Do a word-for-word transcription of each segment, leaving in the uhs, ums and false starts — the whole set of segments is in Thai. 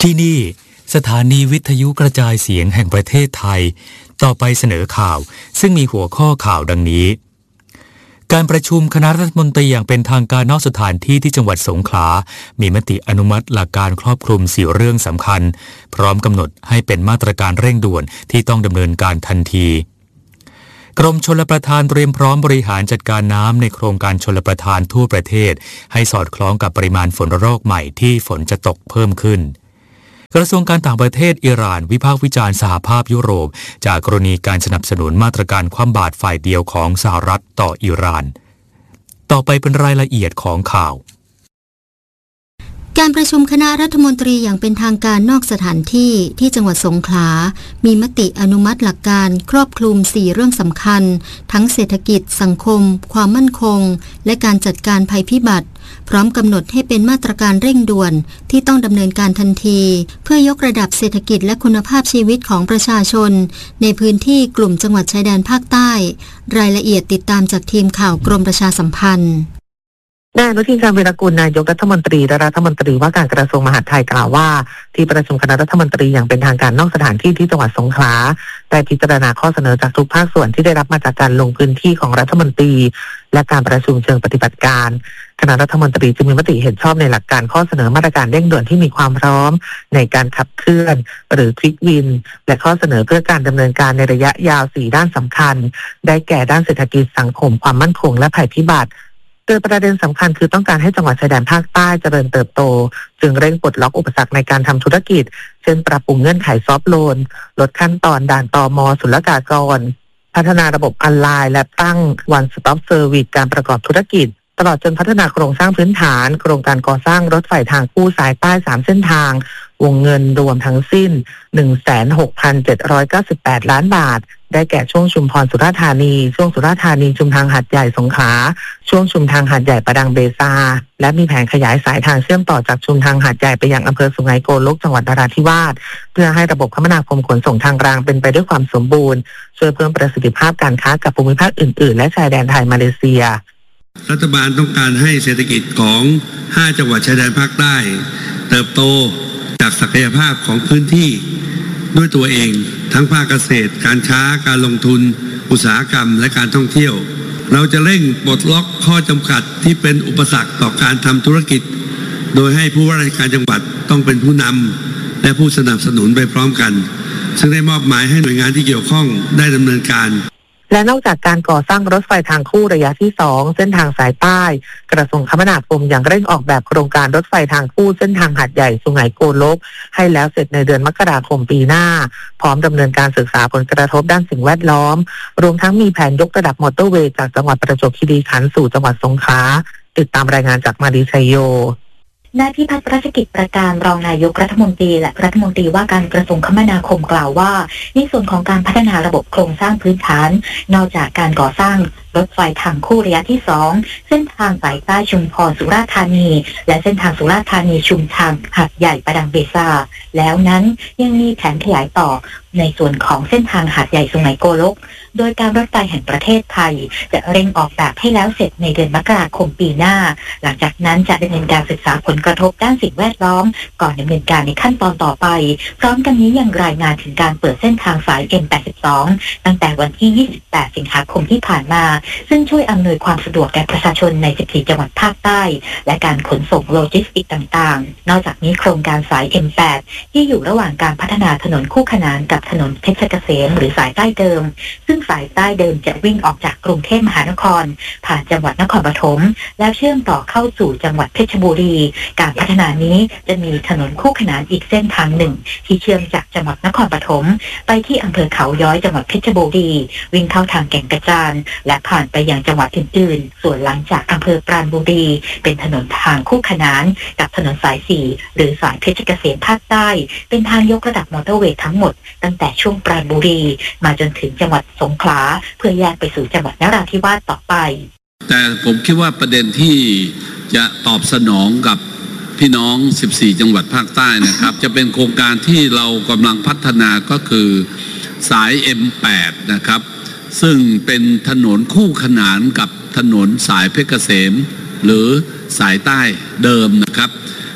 ที่นี่สถานีวิทยุกระจายเสียงแห่งประเทศไทยต่อไปเสนอข่าวซึ่งมีหัวข้อข่าวดังนี้การประชุมคณะรัฐมนตรีอย่างเป็นทางการนอกสถานที่ที่จังหวัดสงขลามีมติอนุมัติหลักการครอบคลุมสี่เรื่องสำคัญพร้อมกำหนดให้เป็นมาตรการเร่งด่วนที่ต้องดำเนินการทันทีกรมชลประทานเตรียมพร้อมบริหารจัดการน้ำในโครงการชลประทานทั่วประเทศให้สอดคล้องกับปริมาณฝนระลอกใหม่ที่ฝนจะตกเพิ่มขึ้นกระทรวงการต่างประเทศอิหร่านวิพากษ์วิจารณ์สหภาพยุโรปจากกรณีการสนับสนุนมาตรการคว่ำบาตรฝ่ายเดียวของสหรัฐต่ออิหร่านต่อไปเป็นรายละเอียดของข่าวการประชุมคณะรัฐมนตรีอย่างเป็นทางการนอกสถานที่ที่จังหวัดสงขลามีมติอนุมัติหลักการครอบคลุมสี่เรื่องสำคัญทั้งเศรษฐกิจสังคมความมั่นคงและการจัดการภัยพิบัติพร้อมกำหนดให้เป็นมาตรการเร่งด่วนที่ต้องดำเนินการทันทีเพื่อยกระดับเศรษฐกิจและคุณภาพชีวิตของประชาชนในพื้นที่กลุ่มจังหวัดชายแดนภาคใต้รายละเอียดติดตามจากทีมข่าวกรมประชาสัมพันธ์นายอนุทิน ชาญวีรกุลนายกรัฐมนตรีและรัฐมนตรีว่าการกระทรวงมหาดไทยกล่าวว่าที่ประชุมคณะรัฐมนตรีอย่างเป็นทางการนอกสถานที่ที่จังหวัดสงขลาได้พิจารณาข้อเสนอจากทุกภาคส่วนที่ได้รับมาจากการลงพื้นที่ของรัฐมนตรีและการประชุมเชิงปฏิบัติการคณะรัฐมนตรีจึงมีมติเห็นชอบในหลักการข้อเสนอมาตรการเร่งด่วนที่มีความพร้อมในการขับเคลื่อนหรือควิกวินและข้อเสนอเพื่อการดำเนินการในระยะยาวสี่ด้านสำคัญได้แก่ด้านเศรษฐกิจสังคมความมั่นคงและภัยพิบัติโดยประเด็นสำคัญคือต้องการให้จังหวัดชายแดนภาคใต้เจริญเติบโตจึงเร่งปลดล็อกอุปสรรคในการทำธุรกิจเช่นปรับปรุงเงื่อนไขซอฟท์โลนลดขั้นตอนด่านตม.ศุลกากรพัฒนาระบบออนไลน์และตั้ง One Stop Service การประกอบธุรกิจตลอดจนพัฒนาโครงสร้างพื้นฐานโครงการก่อสร้างรถไฟทางคู่สายใต้สามเส้นทางวงเงินรวมทั้งสิ้น หนึ่งแสนหกพันเจ็ดร้อยเก้าสิบแปด ล้านบาทได้แก่ช่วงชุมพรสุราษฎร์ธานีช่วงสุราษฎร์ธานีชุมทางหาดใหญ่สงขลาช่วงชุมทางหาดใหญ่ประดังเบซาและมีแผนขยายสายทางเชื่อมต่อจากชุมทางหาดใหญ่ไปยังอำเภอสุไหงโกลกจังหวัดนราธิวาสเพื่อให้ระบบคมนาคมขนส่งทางรางเป็นไปด้วยความสมบูรณ์ช่วยเพิ่มประสิทธิภาพการค้ากับภูมิภาคอื่นๆและชายแดนไทยมาเลเซียรัฐบาลต้องการให้เศรษฐกิจของห้าจังหวัดชายแดนภาคใต้เติบโตจากศักยภาพของพื้นที่ด้วยตัวเองทั้งภาคเกษตรการค้าการลงทุนอุตสาหกรรมและการท่องเที่ยวเราจะเร่งปลดล็อกข้อจำกัดที่เป็นอุปสรรคต่อการทำธุรกิจโดยให้ผู้ว่าราชการจังหวัดต้องเป็นผู้นำและผู้สนับสนุนไปพร้อมกันซึ่งได้มอบหมายให้หน่วยงานที่เกี่ยวข้องได้ดำเนินการและนอกจากการก่อสร้างรถไฟทางคู่ระยะที่สองเส้นทางสายใต้กระทรวงคมนาคมยังเร่งออกแบบโครงการรถไฟทางคู่เส้นทางหาดใหญ่สุไหงโกลกให้แล้วเสร็จในเดือนมกราคมปีหน้าพร้อมดำเนินการศึกษาผลกระทบด้านสิ่งแวดล้อมรวมทั้งมีแผนยกระดับมอเตอร์เวย์จากจังหวัดประจวบคีรีขันธ์สู่จังหวัดสงขลาติดตามรายงานจากมาดีชัยโยนายพิพัฒน์รัชกิจประการรองนายกรัฐมนตรีและรัฐมนตรีว่าการกระทรวงคมนาคมกล่าวว่าในส่วนของการพัฒนาระบบโครงสร้างพื้นฐานนอกจากการก่อสร้างรถไฟทางคู่ระยะที่สองเส้นทางสายใต้ชุมพรสุราษฎร์ธานีและเส้นทางสุราษฎร์ธานีชุมทางหาดใหญ่ประดังเบซาแล้วนั้นยังมีแผนขยายต่อในส่วนของเส้นทางหาดใหญ่สุไหงโกลกโดยการรถไฟแห่งประเทศไทยจะเร่งออกแบบให้แล้วเสร็จในเดือนมกราคมปีหน้าหลังจากนั้นจะดำเนินการศึกษาผลกระทบด้านสิ่งแวดล้อมก่อนดำเนินการในขั้นตอนต่อไปพร้อมกันนี้ยังรายงานถึงการเปิดเส้นทางสาย เอ็ม แปดสิบสอง ตั้งแต่วันที่ยี่สิบแปดสิงหาคมที่ผ่านมาซึ่งช่วยอำนวยความสะดวกแก่ประชาชนในสิบสี่จังหวัดภาคใต้และการขนส่งโลจิสติกต่างๆนอกจากนี้โครงการสาย เอ็ม แปด ที่อยู่ระหว่างการพัฒนาถนนคู่ขนานกับถนนเพชรเกษมหรือสายใต้เดิมซึ่งสายใต้เดิมจะวิ่งออกจากกรุงเทพมหานครผ่านจังหวัดนครปฐมแล้วเชื่อมต่อเข้าสู่จังหวัดเพชรบุรีการพัฒนานี้จะมีถนนคู่ขนานอีกเส้นทางหนึ่งที่เชื่อมจากจังหวัดนครปฐมไปที่อำเภอเขาย้อยจังหวัดเพชรบุรีวิ่งเข้าทางแก่งกระจานและผ่านไปยังจังหวัดอื่นๆส่วนหลังจากอำเภอปราณบุรีเป็นถนนทางคู่ขนานกับถนนสายสี่หรือสายเพชรเกษมภาคใต้เป็นทางยกระดับมอเตอร์เวย์ทั้งหมดตั้งแต่ช่วงปราณบุรีมาจนถึงจังหวัดสงขลาเพื่อแยกไปสู่จังหวัดนราธิวาสต่อไปแต่ผมคิดว่าประเด็นที่จะตอบสนองกับพี่น้องสิบสี่จังหวัดภาคใต้นะครับจะเป็นโครงการที่เรากำลังพัฒนาก็คือสาย เอ็ม แปด นะครับซึ่งเป็นถนนคู่ขนานกับถนนสายเพชรเกษมหรือสายใต้เดิมนะครับ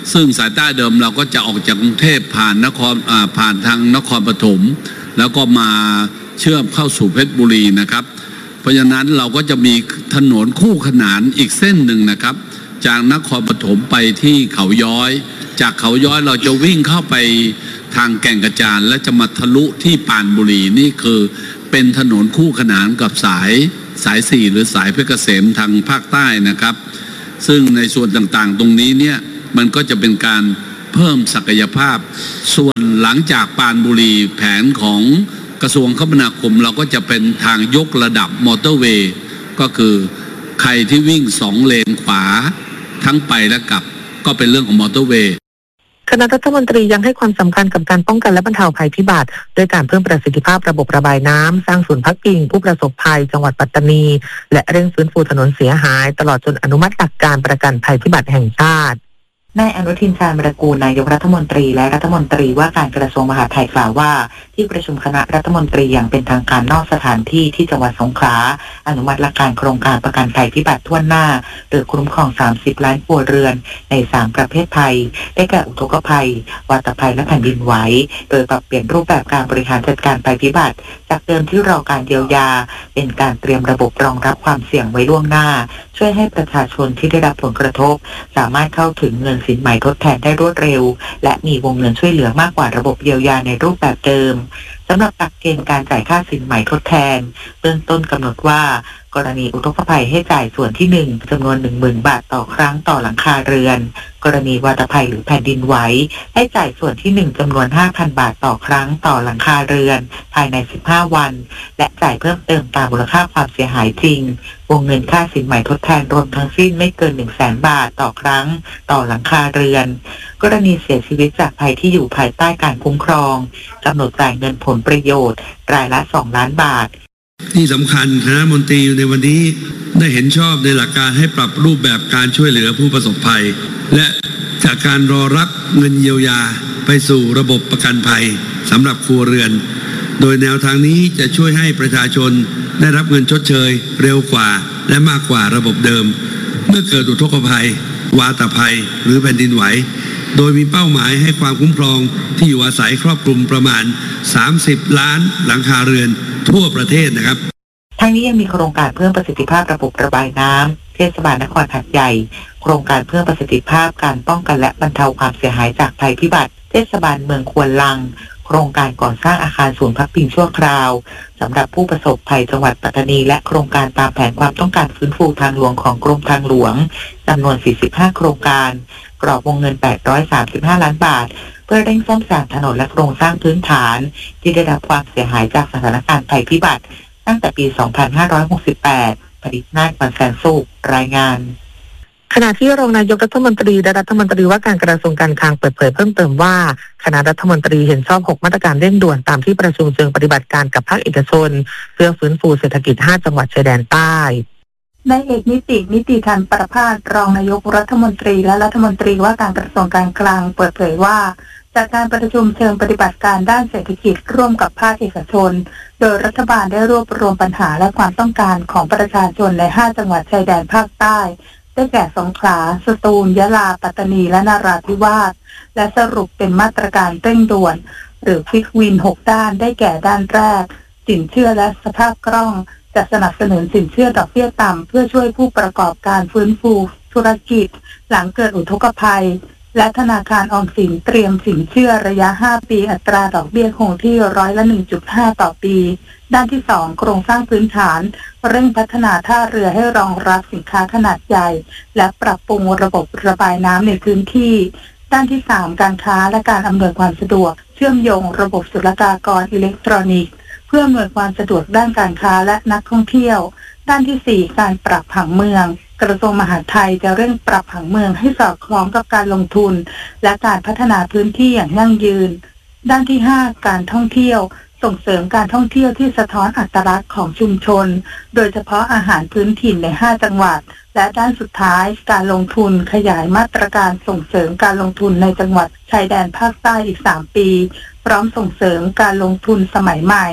ซึ่งสายใต้เดิมเราก็จะออกจากกรุงเทพผ่านนครอ่าผ่านทางนครปฐมแล้วก็มาเชื่อมเข้าสู่เพชรบุรีนะครับเพราะฉะนั้นเราก็จะมีถนนคู่ขนานอีกเส้นหนึ่งนะครับจากนครปฐมไปที่เขาย้อยจากเขาย้อยเราจะวิ่งเข้าไปทางแก่งกระจานและจะมาทะลุที่ปรานบุรีนี่คือเป็นถนนคู่ขนานกับสายสายสี่หรือสายเพชรเกษมทางภาคใต้นะครับซึ่งในส่วนต่างๆตรงนี้เนี่ยมันก็จะเป็นการเพิ่มศักยภาพส่วนหลังจากปรานบุรีแผนของกระทรวงคมนาคมเราก็จะเป็นทางยกระดับมอเตอร์เวย์ก็คือใครที่วิ่งสองเลนขวาทั้งไปและกลับก็เป็นเรื่องของมอเตอร์เวย์คณะรัฐมนตรียังให้ความสำคัญกับการป้องกันและบรรเทาภัยพิบัติด้วยการเพิ่มประสิทธิภาพระบบระบายน้ำสร้างศูนย์พักพิงผู้ประสบภัยจังหวัดปัตตานีและเร่งฟื้นฟูถนนเสียหายตลอดจนอนุมัติหลักการประกันภัยพิบัติแห่งชาตินายอนุทินชาญวิรากูลนายกรัฐมนตรีและรัฐมนตรีว่าการกระทรวงมหาดไทยกล่าวว่าที่ประชุมคณะรัฐมนตรีอย่างเป็นทางการนอกสถานที่ที่จังหวัดสงขลาอนุมัติหลักการโครงการประกันภัยพิบัติทั่วหน้าโดยคุ้มครองสามสิบล้านครัวเรือนในสามประเภทภัยได้แก่อุทกภัยวาตภัยและแผ่นดินไหวโดยปรับเปลี่ยนรูปแบบการบริหารจัดการภัยพิบัติจากเดิมที่รอการเยียวยาเป็นการเตรียมระบบรองรับความเสี่ยงไว้ล่วงหน้าช่วยให้ประชาชนที่ได้รับผลกระทบสามารถเข้าถึงเงินสินใหม่ทดแทนได้รวดเร็วและมีวงเงินช่วยเหลือมากกว่าระบบเยียวยาในรูปแบบเดิมสำหรับหลักเกณฑ์การจ่ายค่าสินใหม่ทดแทนเบื้องต้นกำหนดว่ากรณีอุทกภัยให้จ่ายส่วนที่หนึ่งจำนวน หนึ่งหมื่น บาทต่อครั้งต่อหลังคาเรือนกรณีวาตภัยหรือแผ่นดินไหวให้จ่ายส่วนที่หนึ่งจำนวน ห้าพัน บาทต่อครั้งต่อหลังคาเรือนภายในสิบห้าวันและจ่ายเพิ่มเติมตามมูลค่าความเสียหายจริงวงเงินค่าสินใหม่ทดแทนรวมทั้งสิ้นไม่เกิน หนึ่งแสน บาทต่อครั้งต่อหลังคาเรือนกรณีเสียชีวิตจากภัยที่อยู่ภายใต้การคุ้มครองกำหนดจ่ายเงินผลประโยชน์รายละสองล้านบาทที่สำคัญคณะมนตรีในวันนี้ได้เห็นชอบในหลักการให้ปรับรูปแบบการช่วยเหลือผู้ประสบภัยและจากการรอรับเงินเยียวยาไปสู่ระบบประกันภัยสำหรับครัวเรือนโดยแนวทางนี้จะช่วยให้ประชาชนได้รับเงินชดเชยเร็วกว่าและมากกว่าระบบเดิมเมื่อเกิดอุทกภัยวาตภัยหรือแผ่นดินไหวโดยมีเป้าหมายให้ความคุ้มครองที่อยู่อาศัยครอบคลุมประมาณสามสิบล้านหลังคาเรือนทั่วประเทศนะครับทั้งนี้ยังมีโครงการเพิ่มประสิทธิภาพระบบระบายน้ำเทศบาลนครหาดใหญ่โครงการเพิ่มประสิทธิภาพการป้องกันและบรรเทาความเสียหายจากภัยพิบัติเทศบาลเมืองควนลังโครงการก่อสร้างอาคารศูนย์พักพิงชั่วคราวสำหรับผู้ประสบภัยจังหวัดปัตตานีและโครงการตามแผนความต้องการฟื้นฟูทางหลวงของกรมทางหลวงจำนวนสี่สิบห้าโครงการกรอบวงเงินแปดร้อยสามสิบห้าล้านบาทเพื่อเร่งซ่อมแซมถนนและโครงสร้างพื้นฐานที่ได้รับความเสียหายจากสถานการณ์ภัยพิบัติตั้งแต่ปี สองพันห้าร้อยหกสิบแปด ผลิตนาฏวันแสนสุขรายงานขณะที่รองนายกรัฐมนตรีและรัฐมนตรีว่าการกระทรวงการคลังเปิดเผยเพิ่มเติมว่าคณะรัฐมนตรีเห็นชอบหกมาตรการเร่งด่วนตามที่ประชุมเชิงปฏิบัติการกับภาคเอกชนเพื่อฟื้นฟูเศรษฐกิจห้าจังหวัดชายแดนใต้นายเอกนิตินิติธรประภาสรองนายกรัฐมนตรีและรัฐมนตรีว่าการกระทรวงการคลังเปิดเผยว่าจากการประชุมเชิงปฏิบัติการด้านเศรษฐกิจร่วมกับภาคเอกชนโดยรัฐบาลได้รวบรวมปัญหาและความต้องการของประชาชนในห้าจังหวัดชายแดนภาคใต้ได้แก่สงขลาสตูลยะลาปัตตานีและนราธิวาสและสรุปเป็นมาตรการเร่งด่วนหรือควิกวินหกด้านได้แก่ด้านแรกสินเชื่อและสภาพคล่องจะสนับสนุนสินเชื่อดอกเบี้ยต่ำเพื่อช่วยผู้ประกอบการฟื้นฟูธุรกิจหลังเกิดอุทกภัยและธนาคารออมสินเตรียมสินเชื่อระยะห้าปีอัตราดอกเบี้ยคงที่ร้อยละ หนึ่งจุดห้า ต่อปีด้านที่สองโครงสร้างพื้นฐานเร่งพัฒนาท่าเรือให้รองรับสินค้าขนาดใหญ่และปรับปรุงระบบระบายน้ำในพื้นที่ด้านที่สามการค้าและการอำนวยความสะดวกเชื่อมโยงระบบศุลกากรอิเล็กทรอนิกส์เพื่ออำนวยความสะดวกด้านการค้าและนักท่องเที่ยวด้านที่สี่การปรับผังเมืองกระทรวงมหาดไทยจะเร่งปรับผังเมืองให้สอดคล้องกับการลงทุนและการพัฒนาพื้นที่อย่างยั่งยืนด้านที่ห้าการท่องเที่ยวส่งเสริมการท่องเที่ยวที่สะท้อนอัตลักษณ์ของชุมชนโดยเฉพาะอาหารพื้นถิ่นในห้าจังหวัดและด้านสุดท้ายการลงทุนขยายมาตรการส่งเสริมการลงทุนในจังหวัดชายแดนภาคใต้อีกสามปีพร้อมส่งเสริมการลงทุนสมัยใหม่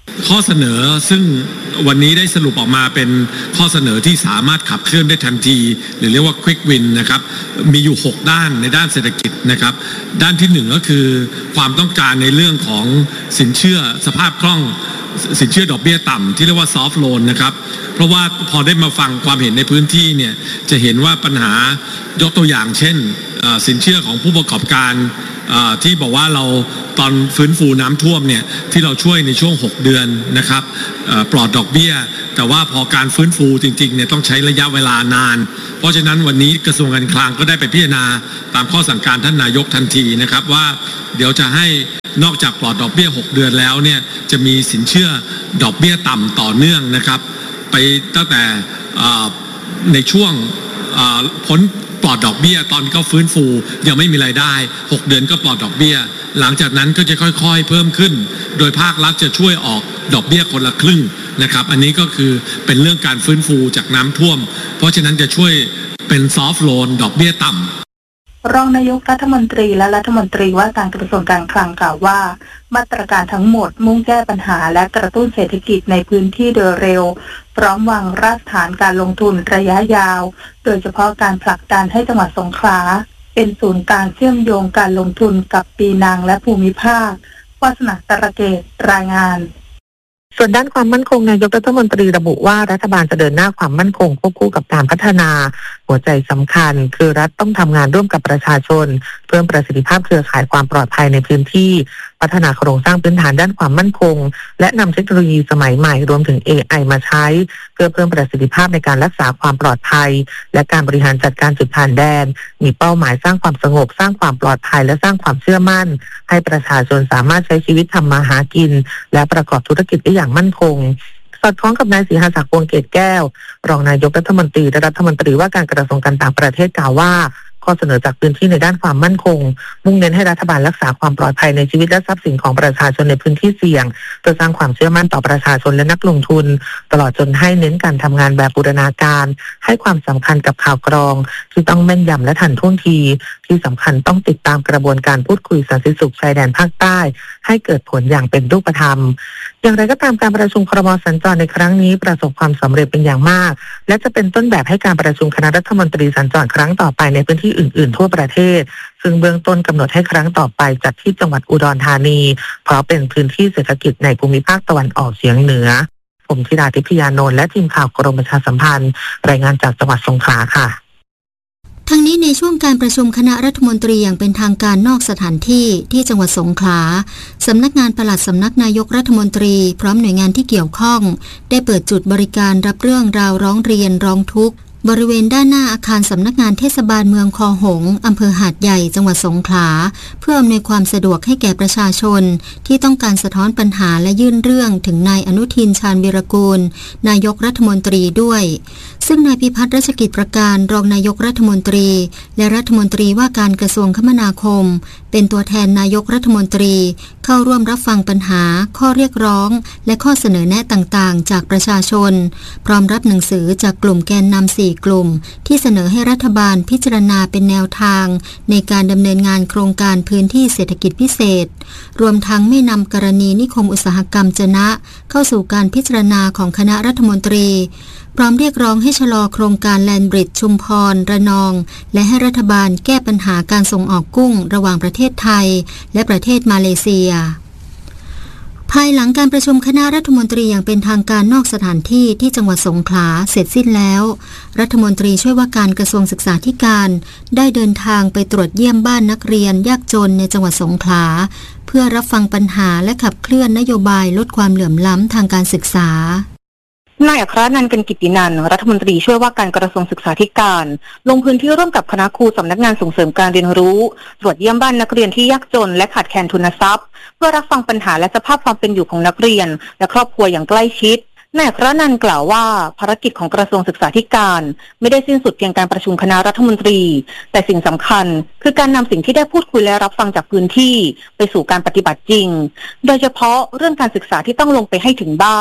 ข้อเสนอซึ่งวันนี้ได้สรุปออกมาเป็นข้อเสนอที่สามารถขับเคลื่อนได้ทันทีหรือเรียกว่า Quick Win นะครับมีอยู่หกด้านในด้านเศรษฐกิจนะครับด้านที่หนึ่งก็คือความต้องการในเรื่องของสินเชื่อสภาพคล่องสินเชื่อดอกเบี้ยต่ำที่เรียกว่า Soft Loan นะครับเพราะว่าพอได้มาฟังความเห็นในพื้นที่เนี่ยจะเห็นว่าปัญหายกตัวอย่างเช่นสินเชื่อของผู้ประกอบการที่บอกว่าเราตอนฟื้นฟูน้ำท่วมเนี่ยที่เราช่วยในช่วงหกเดือนนะครับปลอดดอกเบี้ยแต่ว่าพอการฟื้นฟูจริงๆเนี่ยต้องใช้ระยะเวลานานเพราะฉะนั้นวันนี้กระทรวงการคลังก็ได้ไปพิจารณาตามข้อสั่งการท่านนายกทันทีนะครับว่าเดี๋ยวจะให้นอกจากปลอดดอกเบี้ยหกเดือนแล้วเนี่ยจะมีสินเชื่อดอกเบี้ยต่ำต่อเนื่องนะครับไปตั้งแต่ในช่วงพ้นปลอดดอกเบี้ยตอนก็ฟื้นฟูยังไม่มีรายได้หกเดือนก็ปลอดดอกเบี้ยหลังจากนั้นก็จะค่อยๆเพิ่มขึ้นโดยภาครัฐจะช่วยออกดอกเบี้ยคนละครึ่งนะครับอันนี้ก็คือเป็นเรื่องการฟื้นฟูจากน้ำท่วมเพราะฉะนั้นจะช่วยเป็นซอฟท์โลนดอกเบี้ยต่ำรองนายกรัฐมนตรีและรัฐมนตรีว่าการกระทรวงการคลังกล่าวว่ามาตรการทั้งหมดมุ่งแก้ปัญหาและกระตุ้นเศรษฐกิจในพื้นที่โดยเร็วพร้อมวางรากฐานการลงทุนระยะยาวโดยเฉพาะการผลักดันให้จังหวัดสงขลาเป็นศูนย์กลางเชื่อมโยงการลงทุนกับปีนังและภูมิภาควาสนาตระเกตรายงานส่วนด้านความมั่นคงนายกรัฐมนตรีระบุว่ารัฐบาลจะเดินหน้าความมั่นคงควบคู่กับการพัฒนาหัวใจสำคัญคือรัฐต้องทำงานร่วมกับประชาชนเพิ่มประสิทธิภาพเครือข่ายความปลอดภัยในพื้นที่พัฒนาโครงสร้างพื้นฐานด้านความมั่นคงและนำเทคโนโลยีสมัยใหม่รวมถึง เอ ไอ มาใช้เพื่อเพิ่มประสิทธิภาพในการรักษาความปลอดภัยและการบริหารจัดการจุดผ่านแดนมีเป้าหมายสร้างความสงบสร้างความปลอดภัยและสร้างความเชื่อมั่นให้ประชาชนสามารถใช้ชีวิตทำมาหากินและประกอบธุรกิจได้อย่างมั่นคงสอดคล้องกับนายศรีหศักดิ์วงศ์เกตแก้วรองนายกรัฐมนตรีและรัฐมนตรีว่าการกระทรวงการต่างประเทศกล่าวว่าข้อเสนอจากพื้นที่ในด้านความมั่นคงมุ่งเน้นให้รัฐบาลรักษาความปลอดภัยในชีวิตและทรัพย์สินของประชาชนในพื้นที่เสี่ยงเพื่อสร้างความเชื่อมั่นต่อประชาชนและนักลงทุนตลอดจนให้เน้นการทำงานแบบบูรณาการให้ความสำคัญกับข่าวกรองที่ต้องแม่นยำและทันท่วงทีที่สำคัญต้องติดตามกระบวนการพูดคุยสันติสุขชายแดนภาคใต้ให้เกิดผลอย่างเป็นรูปธรรมอย่างไรก็ตามการประชุมครม.สัญจรในครั้งนี้ประสบความสำเร็จเป็นอย่างมากและจะเป็นต้นแบบให้การประชุมคณะรัฐมนตรีสัญจรครั้งต่อไปในพื้นที่อื่นๆทั่วประเทศซึ่งเบื้องต้นกำหนดให้ครั้งต่อไปจัดที่จังหวัดอุดรธานีเพราะเป็นพื้นที่เศรษฐกิจในภูมิภาคตะวันออกเฉียงเหนือผมธิดาทิพยานนท์และทีมข่าวกรมประชาสัมพันธ์รายงานจากจังหวัดสงขลาค่ะทั้งนี้ในช่วงการประชุมคณะรัฐมนตรีอย่างเป็นทางการนอกสถานที่ที่จังหวัดสงขลาสำนักงานปลัดสำนักนายกรัฐมนตรีพร้อมหน่วยงานที่เกี่ยวข้องได้เปิดจุดบริการรับเรื่องราวร้องเรียนร้องทุกข์บริเวณด้านหน้าอาคารสำนักงานเทศบาลเมืองคอหงส์อำเภอหาดใหญ่จังหวัดสงขลาเพื่ออำนวยความสะดวกให้แก่ประชาชนที่ต้องการสะท้อนปัญหาและยื่นเรื่องถึงนายอนุทินชาญวีรกูลนายกรัฐมนตรีด้วยซึ่งนายพิพัฒน์รัชกิจประการรองนายกรัฐมนตรีและรัฐมนตรีว่าการกระทรวงคมนาคมเป็นตัวแทนนายกรัฐมนตรีเข้าร่วมรับฟังปัญหาข้อเรียกร้องและข้อเสนอแนะต่างๆจากประชาชนพร้อมรับหนังสือจากกลุ่มแกนนำสี่กลุ่มที่เสนอให้รัฐบาลพิจารณาเป็นแนวทางในการดำเนินงานโครงการพื้นที่เศรษฐกิจพิเศษรวมทั้งไม่นำกรณีนิคมอุตสาหกรรมจะนะเข้าสู่การพิจารณาของคณะรัฐมนตรีพร้อมเรียกร้องให้ชะลอโครงการแลนด์บริดจ์ชุมพรระนองและให้รัฐบาลแก้ปัญหาการส่งออกกุ้งระหว่างประเทศไทยและประเทศมาเลเซียภายหลังการประชุมคณะรัฐมนตรีอย่างเป็นทางการนอกสถานที่ที่จังหวัดสงขลาเสร็จสิ้นแล้วรัฐมนตรีช่วยว่าการกระทรวงศึกษาธิการได้เดินทางไปตรวจเยี่ยมบ้านนักเรียนยากจนในจังหวัดสงขลาเพื่อรับฟังปัญหาและขับเคลื่อนนโยบายลดความเหลื่อมล้ำทางการศึกษานายอัครนันท์ กันกิตตินันท์รัฐมนตรีช่วยว่าการกระทรวงศึกษาธิการลงพื้นที่ร่วมกับคณะครูสำนักงานส่งเสริมการเรียนรู้ตรวจเยี่ยมบ้านนักเรียนที่ยากจนและขาดแคลนทุนทรัพย์เพื่อรับฟังปัญหาและสภาพความเป็นอยู่ของนักเรียนและครอบครัวอย่างใกล้ชิดนายอัครนันท์กล่าวว่าภารกิจของกระทรวงศึกษาธิการไม่ได้สิ้นสุดเพียงการประชุมคณะรัฐมนตรีแต่สิ่งสำคัญคือการนำสิ่งที่ได้พูดคุยและรับฟังจากพื้นที่ไปสู่การปฏิบัติจริงโดยเฉพาะเรื่องการศึกษาที่ต้องลงไปให้ถึงบ้าน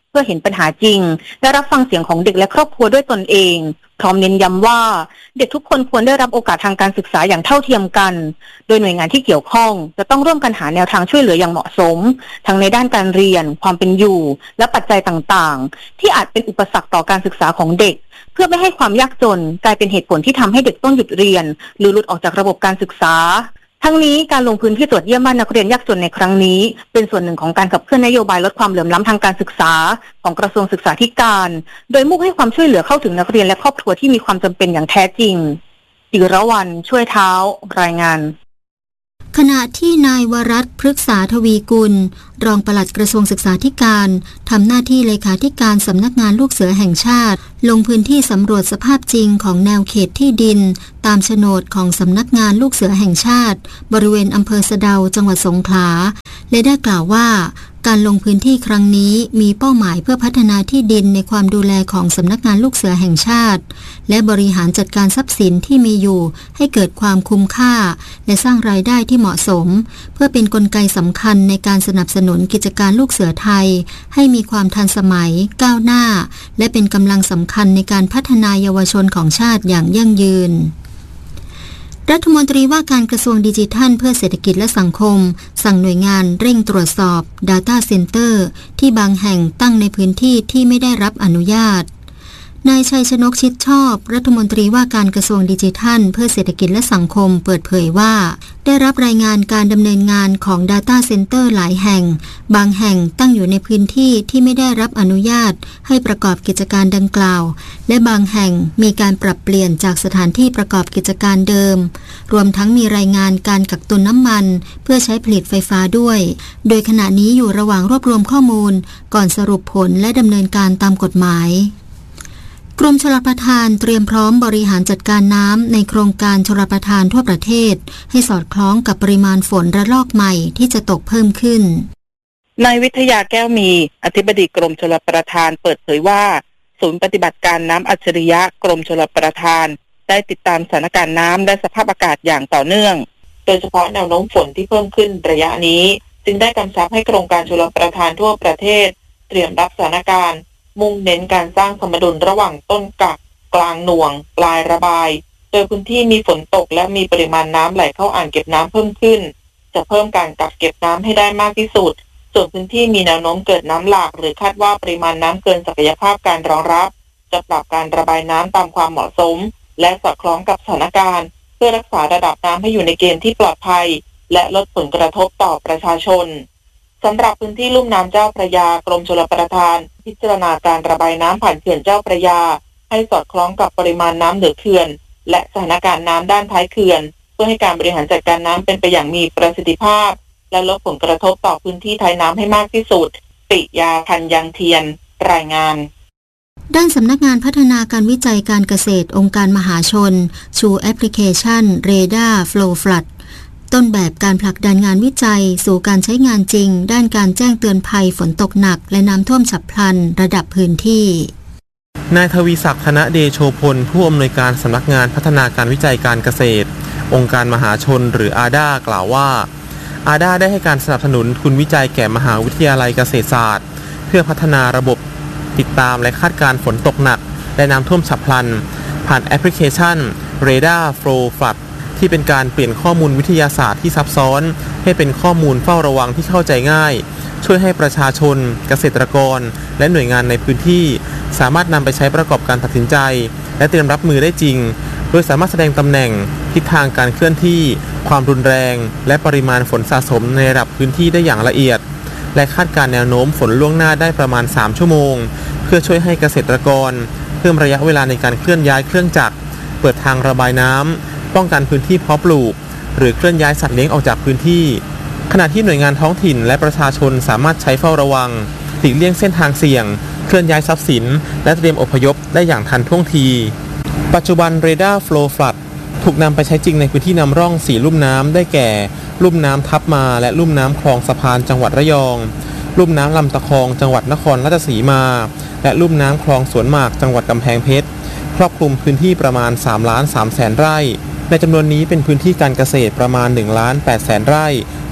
เพื่อเห็นปัญหาจริงและรับฟังเสียงของเด็กและครอบครัวด้วยตนเองพร้อมเน้นย้ำว่าเด็กทุกคนควรได้รับโอกาสทางการศึกษาอย่างเท่าเทียมกันโดยหน่วยงานที่เกี่ยวข้องจะต้องร่วมกันหาแนวทางช่วยเหลืออย่างเหมาะสมทั้งในด้านการเรียนความเป็นอยู่และปัจจัยต่างๆที่อาจเป็นอุปสรรคต่อการศึกษาของเด็กเพื่อไม่ให้ความยากจนกลายเป็นเหตุผลที่ทำให้เด็กต้องหยุดเรียนหรือหลุดออกจากระบบการศึกษาทั้งนี้การลงพื้นที่ตรวจเยี่ยมบ้านนักเรียนยากจนในครั้งนี้เป็นส่วนหนึ่งของการขับเคลื่อนนโยบายลดความเหลื่อมล้ำทางการศึกษาของกระทรวงศึกษาธิการโดยมุ่งให้ความช่วยเหลือเข้าถึงนักเรียนและครอบครัวที่มีความจำเป็นอย่างแท้จริงจิรวรรณช่วยเท้ารายงานขณะที่นายวรัตน์พฤกษาทวีกุลรองปลัดกระทรวงศึกษาธิการทำหน้าที่เลขาธิการสำนักงานลูกเสือแห่งชาติลงพื้นที่สำรวจสภาพจริงของแนวเขตที่ดินตามโฉนดของสำนักงานลูกเสือแห่งชาติบริเวณอำเภอสะเดาจังหวัดสงขลาและได้กล่าวว่าการลงพื้นที่ครั้งนี้มีเป้าหมายเพื่อพัฒนาที่ดินในความดูแลของสำนักงานลูกเสือแห่งชาติและบริหารจัดการทรัพย์สินที่มีอยู่ให้เกิดความคุ้มค่าและสร้างรายได้ที่เหมาะสมเพื่อเป็นกลไกสำคัญในการสนับสนุนกิจการลูกเสือไทยให้มีความทันสมัยก้าวหน้าและเป็นกำลังสำคัญในการพัฒนาเยาวชนของชาติอย่างยั่งยืนรัฐมนตรีว่าการกระทรวงดิจิทัลเพื่อเศรษฐกิจและสังคมสั่งหน่วยงานเร่งตรวจสอบ Data Center ที่บางแห่งตั้งในพื้นที่ที่ไม่ได้รับอนุญาตนายชัยชนกชิดชอบรัฐมนตรีว่าการกระทรวงดิจิทัลเพื่อเศรษฐกิจและสังคมเปิดเผยว่าได้รับรายงานการดำเนินงานของ Data Center หลายแห่งบางแห่งตั้งอยู่ในพื้นที่ที่ไม่ได้รับอนุญาตให้ประกอบกิจการดังกล่าวและบางแห่งมีการปรับเปลี่ยนจากสถานที่ประกอบกิจการเดิมรวมทั้งมีรายงานการกักตุนน้ำมันเพื่อใช้ผลิตไฟฟ้าด้วยโดยขณะนี้อยู่ระหว่างรวบรวมข้อมูลก่อนสรุปผลและดำเนินการตามกฎหมายกรมชลประทานเตรียมพร้อมบริหารจัดการน้ำในโครงการชลประทานทั่วประเทศให้สอดคล้องกับปริมาณฝนระลอกใหม่ที่จะตกเพิ่มขึ้นนายวิทยาแก้วมีอธิบดีกรมชลประทานเปิดเผยว่าศูนย์ปฏิบัติการน้ำอัจฉริยะกรมชลประทานได้ติดตามสถานการณ์น้ำและสภาพอากาศอย่างต่อเนื่องโดยเฉพาะแนวโน้มฝนที่เพิ่มขึ้นระยะนี้จึงได้กำชับให้โครงการชลประทานทั่วประเทศเตรียมรับสถานการณ์มุ่งเน้นการสร้างสมดุลระหว่างต้นกักกลางหน่วงปลายระบายโดยพื้นที่มีฝนตกและมีปริมาณน้ำไหลเข้าอ่างเก็บน้ำเพิ่มขึ้นจะเพิ่มการกักเก็บน้ำให้ได้มากที่สุดส่วนพื้นที่มีแนวโน้มเกิดน้ำหลากหรือคาดว่าปริมาณน้ำเกินศักยภาพการรองรับจะปรับการระบายน้ำตามความเหมาะสมและสอดคล้องกับสถานการณ์เพื่อรักษาระดับน้ำให้อยู่ในเกณฑ์ที่ปลอดภัยและลดผลกระทบต่อประชาชนสำหรับพื้นที่ลุ่มน้ำเจ้าพระยากรมชลประทานพิจารณาการระบายน้ำผ่านเขื่อนเจ้าพระยาให้สอดคล้องกับปริมาณน้ำเหนือเขื่อนและสถานการณ์น้ำด้านท้ายเขื่อนเพื่อให้การบริหารจัดการน้ำเป็นไปอย่างมีประสิทธิภาพและลดผลกระทบต่อพื้นที่ท้ายน้ำให้มากที่สุดปิยาพันยังเทียนรายงานด้านสำนักงานพัฒนาการวิจัยการเกษตรองค์การมหาชนชูแอปพลิเคชัน Radar Flow Floodต้นแบบการผลักดันงานวิจัยสู่การใช้งานจริงด้านการแจ้งเตือนภัยฝนตกหนักและน้ำท่วมฉับพลันระดับพื้นที่นายทวีศักดิ์ธนเดโชพลผู้อำนวยการสำนักงานพัฒนาการวิจัยการเกษตรองค์การมหาชนหรือ อาด้า กล่าวว่าอาด้าได้ให้การสนับสนุนทุนวิจัยแก่มหาวิทยาลัยเกษตรศาสตร์เพื่อพัฒนาระบบติดตามและคาดการณ์ฝนตกหนักและน้ำท่วมฉับพลันผ่านแอปพลิเคชัน Radar Flow Floodที่เป็นการเปลี่ยนข้อมูลวิทยาศาสตร์ที่ซับซ้อนให้เป็นข้อมูลเฝ้าระวังที่เข้าใจง่ายช่วยให้ประชาชนเกษตรกรและหน่วยงานในพื้นที่สามารถนำไปใช้ประกอบการตัดสินใจและเตรียมรับมือได้จริงโดยสามารถแสดงตำแหน่งทิศทางการเคลื่อนที่ความรุนแรงและปริมาณฝนสะสมในระดับพื้นที่ได้อย่างละเอียดและคาดการณ์แนวโน้มฝนล่วงหน้าได้ประมาณสามชั่วโมงเพื่อช่วยให้เกษตรกรเพิ่มระยะเวลาในการเคลื่อนย้ายเครื่องจักรเปิดทางระบายน้ำป้องกันพื้นที่เพาะปลูกหรือเคลื่อนย้ายสัตว์เลี้ยงออกจากพื้นที่ขณะที่หน่วยงานท้องถิ่นและประชาชนสามารถใช้เฝ้าระวังหลีกเลี่ยงเส้นทางเสี่ยงเคลื่อนย้ายทรัพย์สินและเตรียมอพยพได้อย่างทันท่วงทีปัจจุบัน Radar Flow Flood ถูกนำไปใช้จริงในพื้นที่นำร่องสี่ลุ่มน้ำได้แก่ลุ่มน้ำทับมาและลุ่มน้ำคลองสะพานจังหวัดระยองลุ่มน้ำลำตะคองจังหวัดนครราชสีมาและลุ่มน้ำคลองสวนหมากจังหวัดกำแพงเพชรครอบคลุมพื้นที่ประมาณ สามล้านสามแสน ไร่ในจำนวนนี้เป็นพื้นที่การเกษตรประมาณ หนึ่งล้านแปดแสน ไร่ค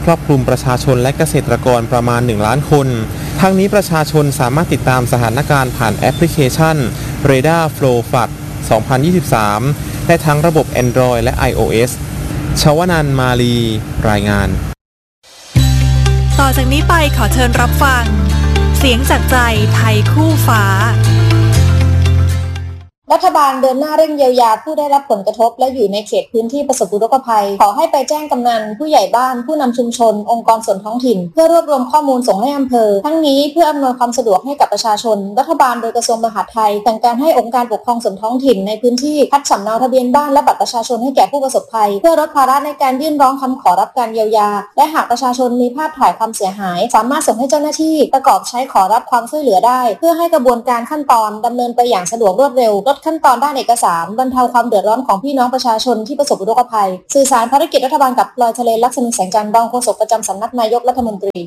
ครอบคลุมประชาชนและเกษตรกรประมาณหนึ่งล้านคนทั้งนี้ประชาชนสามารถติดตามสถานการณ์ผ่านแอปพลิเคชัน Radar Flow ฟลัด สองพันยี่สิบสามได้ทั้งระบบ Android และ iOS ชวนันท์ มาลีรายงานต่อจากนี้ไปขอเชิญรับฟังเสียงจากใจไทยคู่ฟ้ารัฐบาลเดินหน้าเร่งเยียวยาผู้ได้รับผลกระทบและอยู่ในเขตพื้นที่ประสบอุทกภัยขอให้ไปแจ้งกำนันผู้ใหญ่บ้านผู้นำชุมชนองค์กรส่วนท้องถิ่นเพื่อรวบรวมข้อมูลส่งให้อำเภอทั้งนี้เพื่ออำนวยความสะดวกให้กับประชาชนรัฐบาลโดยกระทรวงมหาดไทยสั่งการให้องค์การปกครองส่วนท้องถิ่นในพื้นที่คัดสำเนาทะเบียนบ้านและบัตรประชาชนให้แก่ผู้ประสบภัยเพื่อลดภาระในการยื่นร้องคำขอรับการเยียวยาและหากประชาชนมีภาพถ่ายความเสียหายสามารถส่งให้เจ้าหน้าที่ประกอบใช้ขอรับความช่วยเหลือได้เพื่อให้กระบวนการขั้นตอนดำเนินไปอย่างสะดวกรวดเร็วลดขั้นตอนด้านเอกสารบรรเทาความเดือดร้อนของพี่น้องประชาชนที่ประสบอุทกภัยสื่อสารภารกิจรัฐบาลกับพลอยทะเลลักษมีแสงจันทร์รองโฆษกประจำสำนักนายกรัฐมนตรี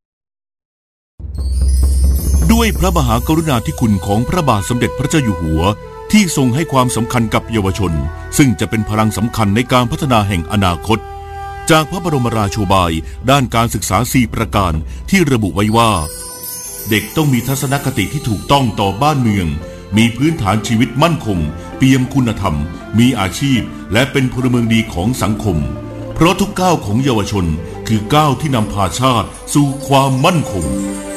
ด้วยพระมหากรุณาธิคุณของพระบาทสมเด็จพระเจ้าอยู่หัวที่ทรงให้ความสำคัญกับเยาวชนซึ่งจะเป็นพลังสำคัญในการพัฒนาแห่งอนาคตจากพระบรมราโชบายด้านการศึกษาสี่ประการที่ระบุไว้ว่าเด็กต้องมีทัศนคติที่ถูกต้องต่อบ้านเมืองมีพื้นฐานชีวิตมั่นคงเปี่ยมคุณธรรมมีอาชีพและเป็นพลเมืองดีของสังคมเพราะทุกก้าวของเยาวชนคือก้าวที่นำพาชาติสู่ความมั่นคง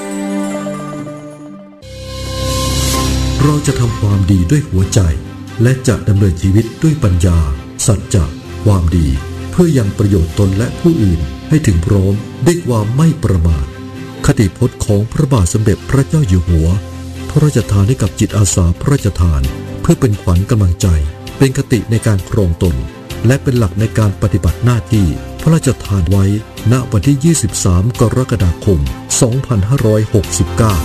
เราจะทำความดีด้วยหัวใจและจะดำเนินชีวิตด้วยปัญญาสัจจะความดีเพื่อยังประโยชน์ตนและผู้อื่นให้ถึงพร้อมด้วยความไม่ประมาทคติพจน์ของพระบาทสมเด็จพระเจ้าอยู่หัวพระราชทานให้กับจิตอาสาพระราชทานเพื่อเป็นขวัญกำลังใจเป็นคติในการครองตนและเป็นหลักในการปฏิบัติหน้าที่พระราชทานไว้ณวันที่ยี่สิบสามกรกฎาคมสองพันห้าร้อยหกสิบเก้า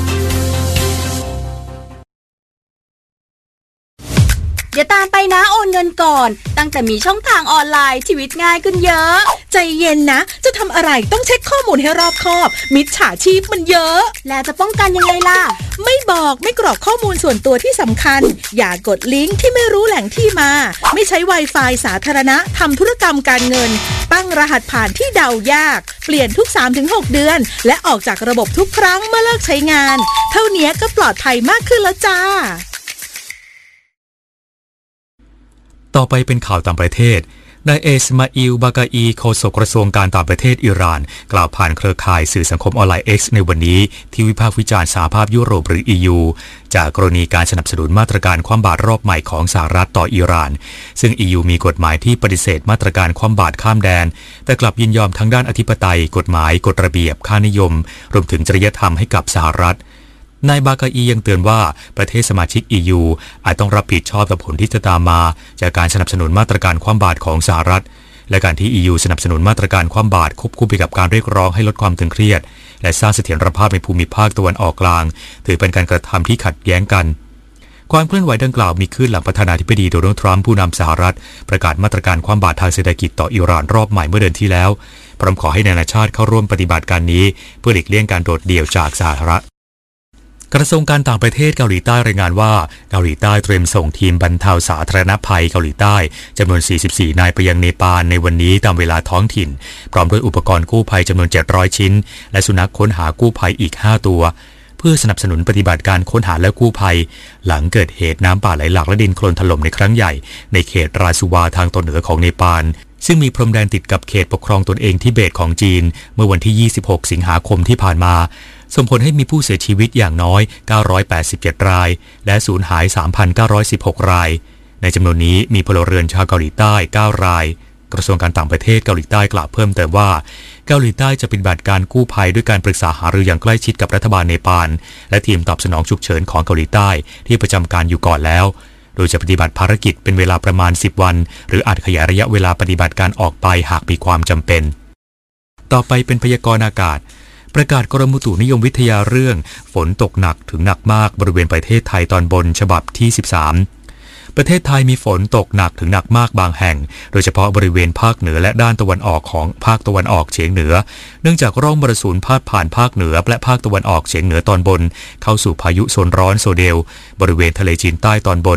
อย่าตามไปนะโอนเงินก่อนตั้งแต่มีช่องทางออนไลน์ชีวิตง่ายขึ้นเยอะใจเย็นนะจะทำอะไรต้องเช็คข้อมูลให้รอบคอบมิจฉาชีพมันเยอะแล้วจะป้องกันยังไงล่ะไม่บอกไม่กรอกข้อมูลส่วนตัวที่สำคัญอย่ากดลิงก์ที่ไม่รู้แหล่งที่มาไม่ใช้ Wi-Fi สาธารณะทำธุรกรรมการเงินตั้งรหัสผ่านที่เดายากเปลี่ยนทุก สามถึงหก เดือนและออกจากระบบทุกครั้งเมื่อเลิกใช้งานเท่านี้ก็ปลอดภัยมากขึ้นแล้วจ้าต่อไปเป็นข่าวต่างประเทศนายเอสมาอิล บากาอีโฆษกกระทรวงการต่างประเทศอิหร่านกล่าวผ่านเครือข่ายสื่อสังคมออนไลน์ X ในวันนี้ที่วิพากษ์วิจารณ์สหภาพยุโรปหรือ อี ยู จากกรณีการสนับสนุนมาตรการคว่ำบาตรรอบใหม่ของสหรัฐต่ออิหร่านซึ่ง อี ยู มีกฎหมายที่ปฏิเสธมาตรการคว่ำบาตรข้ามแดนแต่กลับยินยอมทั้งด้านอธิปไตยกฎหมายกฎระเบียบค่านิยมรวมถึงจริยธรรมให้กับสหรัฐนายบากาอียังเตือนว่าประเทศสมาชิก อี ยู อาจต้องรับผิดชอบต่อผลที่จะตามมาจากการสนับสนุนมาตรการคว่ำบาตรของสหรัฐและการที่ อี ยู สนับสนุนมาตรการคว่ำบาตรควบคู่ไปกับการเรียกร้องให้ลดความตึงเครียดและสร้างเสถียรภาพในภูมิภาคตะวันออกกลางถือเป็นการกระทำที่ขัดแย้งกันความเคลื่อนไหวดังกล่าวมีขึ้นหลังประธานาธิบดีโดนัลด์ทรัมป์ผู้นำสหรัฐประกาศมาตรการคว่ำบาตรทางเศรษฐกิจต่ออิหร่านรอบใหม่เมื่อเดือนที่แล้วพร้อมขอให้นานาชาติเข้าร่วมปฏิบัติการนี้เพื่อหลีกเลี่ยงการโดดเดี่ยวจากสหรัฐกระทรวงการต่างประเทศเกาหลีใต้รายงานว่าเกาหลีใต้เตรียมส่งทีมบรรเทาสาธารณภัยเกาหลีใต้จำนวนสี่สิบสี่นายไปยังเนปาลในวันนี้ตามเวลาท้องถิ่นพร้อมด้วยอุปกรณ์กู้ภัยจำนวนเจ็ดร้อยชิ้นและสุนัขค้นหากู้ภัยอีกห้าตัวเพื่อสนับสนุนปฏิบัติการค้นหาและกู้ภัยหลังเกิดเหตุน้ำป่าไหลหลากและดินโคลนถล่มในครั้งใหญ่ในเขตราซูวาทางตอนเหนือของเนปาลซึ่งมีพรมแดนติดกับเขตปกครองตนเองทิเบตของจีนเมื่อวันที่ยี่สิบหกสิงหาคมที่ผ่านมาส่งผลให้มีผู้เสียชีวิตอย่างน้อยเก้าร้อยแปดสิบเจ็ดรายและสูญหาย สามพันเก้าร้อยสิบหก รายในจำนวนนี้มีพลเรือนชาวเกาหลีใต้เก้ารายกระทรวงการต่างประเทศเกาหลีใต้กล่าวเพิ่มเติมว่าเกาหลีใต้จะปฏิบัติการกู้ภัยด้วยการปรึกษาหารืออย่างใกล้ชิดกับรัฐบาลเนปาลและทีมตอบสนองฉุกเฉินของเกาหลีใต้ที่ประจำการอยู่ก่อนแล้วโดยจะปฏิบัติภารกิจเป็นเวลาประมาณสิบวันหรืออาจขยายระยะเวลาปฏิบัติการออกไปหากมีความจำเป็นต่อไปเป็นพยากรณ์อากาศประกาศกรมอุตุนิยมวิทยาเรื่องฝนตกหนักถึงหนักมากบริเวณประเทศไทยตอนบนฉบับที่สิบสามประเทศไทยมีฝนตกหนักถึงหนักมากบางแห่งโดยเฉพาะบริเวณภาคเหนือและด้านตะวันออกของภาคตะวันออกเฉียงเหนือเนื่องจากร่องมรสุมพาดผ่านภาคเหนือและภาคตะวันออกเฉียงเหนือตอนบนเข้าสู่พายุโซนร้อนโซเดลบริเวณทะเลจีนใต้ตอนบน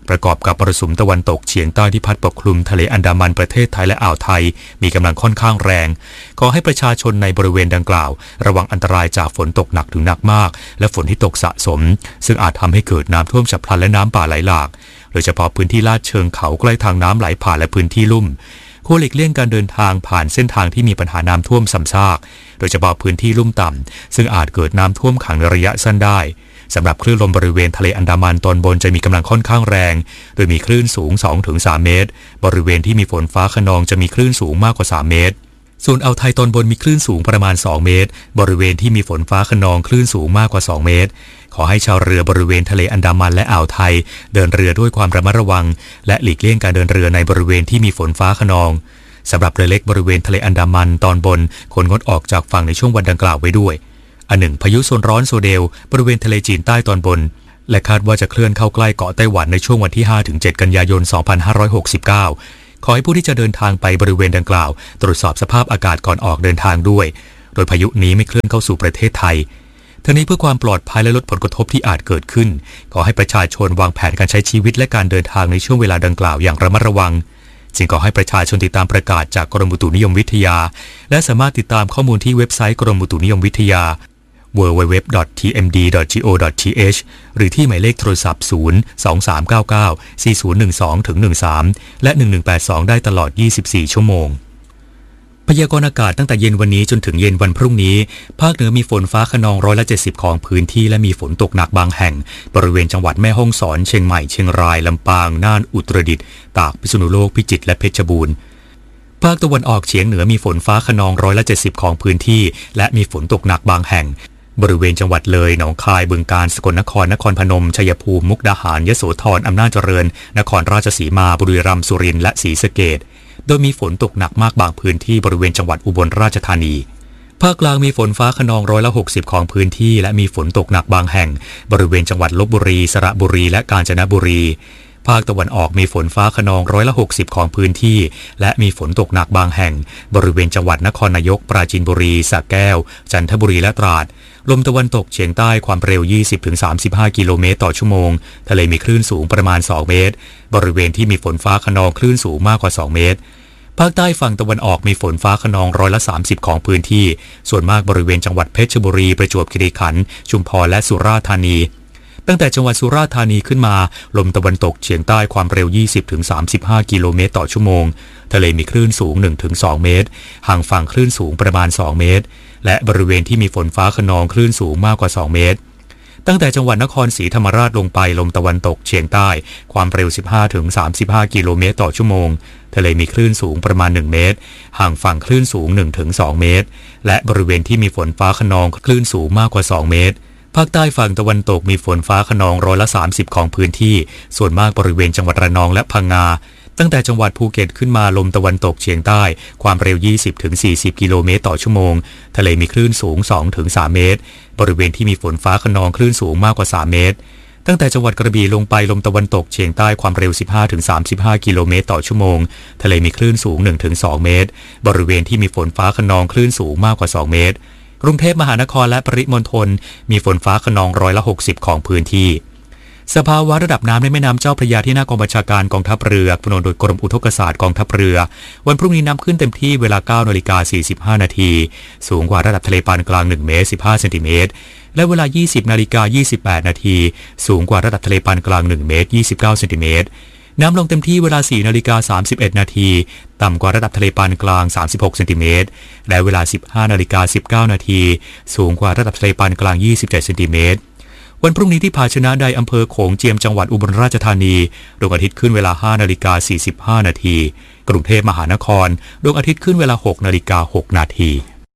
ประกอบกับมรสุมตะวันตกเฉียงใต้ที่พัดปกคลุมทะเลอันดามันประเทศไทยและอ่าวไทยมีกำลังค่อนข้างแรงขอให้ประชาชนในบริเวณดังกล่าวระวังอันตรายจากฝนตกหนักถึงหนักมากและฝนที่ตกสะสมซึ่งอาจทำให้เกิดน้ำท่วมฉับพลันและน้ำป่าไหลหลากโดยเฉพาะพื้นที่ลาดเชิงเขาใกล้ทางน้ำไหลผ่านและพื้นที่ลุ่มควรหลีกเลี่ยงการเดินทางผ่านเส้นทางที่มีปัญหาน้ำท่วมซ้ำซากโดยเฉพาะพื้นที่ลุ่มต่ำซึ่งอาจเกิดน้ำท่วมขังในระยะสั้นได้สำหรับคลื่นลมบริเวณทะเลอันดามันตอนบนจะมีกำลังค่อนข้างแรงโดยมีคลื่นสูง สองถึงสาม เมตรบริเวณที่มีฝนฟ้าคะนองจะมีคลื่นสูงมากกว่าสามเมตรส่วนอ่าวไทยตอนบนมีคลื่นสูงประมาณสองเมตรบริเวณที่มีฝนฟ้าคะนองคลื่นสูงมากกว่าสองเมตรขอให้ชาวเรือบริเวณทะเลอันดามันและอ่าวไทยเดินเรือด้วยความระมัดระวังและหลีกเลี่ยงการเดินเรือในบริเวณที่มีฝนฟ้าคะนองสำหรับเรือเล็กบริเวณทะเลอันดามันตอนบนควรงดออกจากฝั่งในช่วงวันดังกล่าวไว้ด้วยอันหนึ่งพายุโซนร้อนโซเดลบริเวณทะเลจีนใต้ตอนบนและคาดว่าจะเคลื่อนเข้าใกล้เกาะไต้หวันในช่วงวันที่ ห้าถึงเจ็ด กันยายน สองพันห้าร้อยหกสิบเก้า ขอให้ผู้ที่จะเดินทางไปบริเวณดังกล่าวตรวจสอบสภาพอากาศก่อนออกเดินทางด้วยโดยพายุนี้ไม่เคลื่อนเข้าสู่ประเทศไทยทั้งนี้เพื่อความปลอดภัยและลดผลกระทบที่อาจเกิดขึ้นขอให้ประชาชนวางแผนการใช้ชีวิตและการเดินทางในช่วงเวลาดังกล่าวอย่างระมัดระวังจึงขอให้ประชาชนติดตามประกาศจากกรมอุตุนิยมวิทยาและสามารถติดตามข้อมูลที่เว็บไซต์กรมอุตุนิยมวิทยา ดับเบิลยู ดับเบิลยู ดับเบิลยู ดอท ที เอ็ม ดี ดอท จี โอ ดอท ที เอช หรือที่หมายเลขโทรศัพท์ ศูนย์ สอง สาม เก้า เก้า สี่ ศูนย์ หนึ่ง สอง หนึ่ง สาม และ หนึ่ง หนึ่ง แปด สอง ได้ตลอด ยี่สิบสี่ ชั่วโมงพยากรณ์อากาศตั้งแต่เย็นวันนี้จนถึงเย็นวันพรุ่งนี้ภาคเหนือมีฝนฟ้าคะนองร้อยละเจ็ดสิบของพื้นที่และมีฝนตกหนักบางแห่งบริเวณจังหวัดแม่ฮ่องสอนเชียงใหม่เชียงรายลำปางน่านอุตรดิตถ์ตากพิษณุโลกพิจิตรและเพชรบูรณ์ภาคตะวันออกเฉียงเหนือมีฝนฟ้าคะนองร้อยละเจ็ดสิบของพื้นที่และมีฝนตกหนักบางแห่งบริเวณจังหวัดเลยหนองคายบึงกาฬสกลนครนครพนมชัยภูมิมุกดาหารยโสธรอำนาจเจริญนครราชสีมาบุรีรัมย์สุรินทร์และศรีสะเกษโดยมีฝนตกหนักมากบางพื้นที่บริเวณจังหวัดอุบลราชธานีภาคกลางมีฝนฟ้าคะนองร้อยละหกสิบของพื้นที่และมีฝนตกหนักบางแห่งบริเวณจังหวัดลพบุรีสระบุรีและกาญจนบุรีภาคตะวันออกมีฝนฟ้าคะนองร้อยละหกสิบของพื้นที่และมีฝนตกหนักบางแห่งบริเวณจังหวัดนครนายกปราจีนบุรีสระแก้วจันทบุรีและตราดลมตะวันตกเฉียงใต้ความเร็ว ยี่สิบถึงสามสิบห้า กิโลเมตรต่อชั่วโมงทะเลมีคลื่นสูงประมาณสองเมตรบริเวณที่มีฝนฟ้าคะนองคลื่นสูงมากกว่าสองเมตรภาคใต้ฝั่งตะวันออกมีฝนฟ้าคะนองร้อยละสามสิบของพื้นที่ส่วนมากบริเวณจังหวัดเพชรบุรีประจวบคีรีขันธ์ชุมพรและสุราษฎร์ธานีตั้งแต่จังหวัดสุราษฎร์ธานีขึ้นมาลมตะวันตกเฉียงใต้ความเร็ว ยี่สิบถึงสามสิบห้า กิโลเมตรต่อชั่วโมงทะเลมีคลื่นสูง หนึ่งถึงสอง เมตรห่างฝั่งคลื่นสูงประมาณสองเมตรและบริเวณที่มีฝนฟ้าคะนองคลื่นสูงมากกว่าสองเมตรตั้งแต่จังหวัดนครศรีธรรมราชลงไปลมตะวันตกเฉียงใต้ความเร็ว สิบห้าถึงสามสิบห้า กิโลเมตรต่อชั่วโมงทะเลมีคลื่นสูงประมาณหนึ่งเมตรห่างฝั่งคลื่นสูง หนึ่งถึงสอง เมตรและบริเวณที่มีฝนฟ้าคะนองคลื่นสูงมากกว่าสองเมตรภาคใต้ฝั่งตะวันตกมีฝนฟ้าคะนองร้อยละสามสิบของพื้นที่ส่วนมากบริเวณจังหวัดระนองและพังงาตั้งแต่จังหวัดภูเก็ตขึ้นมาลมตะวันตกเฉียงใต้ความเร็ว ยี่สิบถึงสี่สิบ กิโลเมตรต่อชั่วโมงทะเลมีคลื่นสูง สองถึงสาม เมตรบริเวณที่มีฝนฟ้าคะนองคลื่นสูงมากกว่าสามเมตรตั้งแต่จังหวัดกระบี่ลงไปลมตะวันตกเฉียงใต้ความเร็ว สิบห้าถึงสามสิบห้า กิโลเมตรต่อชั่วโมงทะเลมีคลื่นสูง หนึ่งถึงสอง เมตรบริเวณที่มีฝนฟ้าคะนองคลื่นสูงมากกว่าสองเมตรกรุงเทพมหานครและปริมณฑลมีฝนฟ้าคะนองร้อยละหกสิบของพื้นที่สภาวะระดับน้ำในแม่น้ำเจ้าพระยาที่หน้ากองบัญชาการกองทัพเรือกำหนดโดยกรมอุทกศาสตร์กองทัพเรือวันพรุ่งนี้น้ำขึ้นเต็มที่เวลา เก้านาฬิกาสี่สิบห้า นาทีสูงกว่าระดับทะเลปานกลางหนึ่งเมตรสิบห้าเซนติเมตรและเวลา ยี่สิบนาฬิกายี่สิบแปด นาทีสูงกว่าระดับทะเลปานกลางหนึ่งเมตรยี่สิบเก้าเซนติเมตรน้ำลงเต็มที่เวลา สี่นาฬิกาสามสิบเอ็ด นาทีต่ำกว่าระดับทะเลปานกลางสามสิบหกเซนติเมตรและเวลา สิบห้านาฬิกาสิบเก้า นาทีสูงกว่าระดับทะเลปานกลางยี่สิบเจ็ดเซนติเมตรวันพรุ่งนี้ที่ภาชนะใดอำเภอโขงเจียมจังหวัดอุบลราชธานีดวงอาทิตย์ขึ้นเวลา ห้านาฬิกาสี่สิบห้า นาทีกรุงเทพมหานครดวงอาทิตย์ขึ้นเวลา หกนาฬิกาหก นาที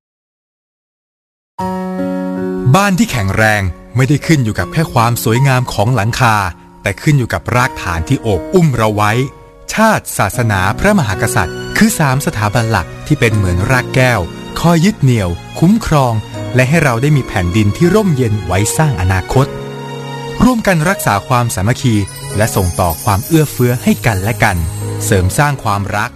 บ้านที่แข็งแรงไม่ได้ขึ้นอยู่กับแค่ความสวยงามของหลังคาแต่ขึ้นอยู่กับรากฐานที่โอบอุ้มเราไว้ชาติศาสนาพระมหากษัตริย์คือสามสถาบันหลักที่เป็นเหมือนรากแก้วคอยยึดเหนี่ยวคุ้มครองและให้เราได้มีแผ่นดินที่ร่มเย็นไว้สร้างอนาคตร่วมกันรักษาความสามัคคีและส่งต่อความเอื้อเฟื้อให้กันและกันเสริมสร้างความรัก